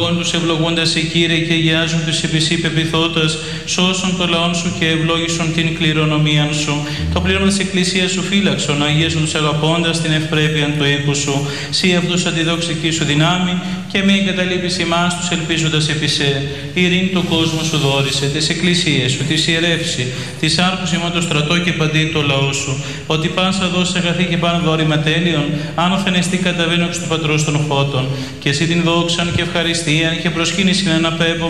Τους ευλογούντας σε Κύριε και αγιάζουν τους επισή πεπιθώτας, σώσον το λαόν σου και ευλόγησον την κληρονομίαν σου. Το πλήρωμα της Εκκλησίας σου φύλαξον, αγίασον τους αγαπώντας την ευπρέπεια του οίκου σου. Σύ αυτούς αντιδοξική σου δυνάμει και μη εγκαταλείπεις εμάς τους ελπίζοντας επί σε. Ειρήνη του κόσμου σου δόρισε, τις εκκλησίες σου, τις ιερεύσει, τις άρκους ημών το στρατό και παντή το λαό σου. Ότι πάσα δώσει αγαθή και πάνω δόρημα τέλειων, άνωθεν εστί καταβαίνω εξ του Πατρός των φώτων. Και εσύ την δόξαν και ευχαριστίαν και προσκύνησιν αναπέμπω